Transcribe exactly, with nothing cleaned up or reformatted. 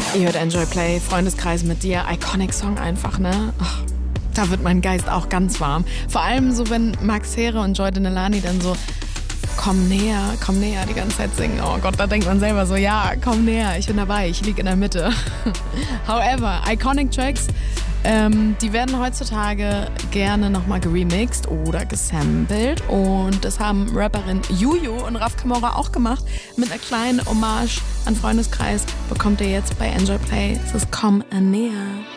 Ihr hört Enjoy Play, Freundeskreis mit dir, Iconic Song einfach, ne? Ach, da wird mein Geist auch ganz warm. Vor allem so, wenn Max Herre und Joy Denelani dann so komm näher, komm näher die ganze Zeit singen. Oh Gott, da denkt man selber so, ja, komm näher, ich bin dabei, ich liege in der Mitte. However, Iconic Tracks, ähm, die werden heutzutage gerne nochmal geremixed oder gesampelt und das haben Rapperin Juju und Raf Camora auch gemacht. Mit einer kleinen Hommage an Freundeskreis bekommt ihr jetzt bei Enjoy Play, es ist Komm näher.